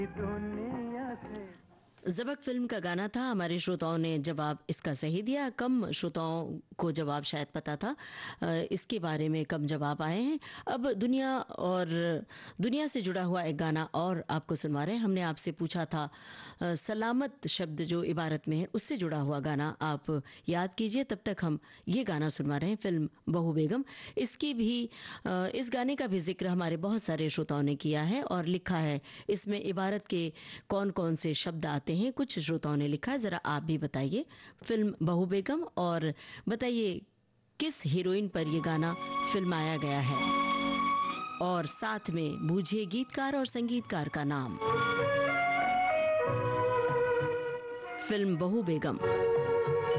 दुनिया से। ज़बक फिल्म का गाना था। हमारे श्रोताओं ने जवाब इसका सही दिया। कम श्रोताओं को जवाब शायद पता था इसके बारे में, कम जवाब आए हैं। अब दुनिया से जुड़ा हुआ एक गाना और आपको सुनवा रहे हैं। हमने आपसे पूछा था सलामत शब्द जो इबारत में है उससे जुड़ा हुआ गाना आप याद कीजिए। तब तक हम ये गाना सुनवा रहे हैं, फिल्म बहू बेगम। इस गाने का भी जिक्र हमारे बहुत सारे श्रोताओं ने किया है और लिखा है इसमें इबारत के कौन कौन से शब्द आते हैं। कुछ श्रोताओं ने लिखा है, जरा आप भी बताइए फिल्म बहू बेगम, और बताइए किस हीरोइन पर यह गाना फिल्माया गया है, और साथ में बूझिए गीतकार और संगीतकार का नाम। फिल्म बहू बेगम।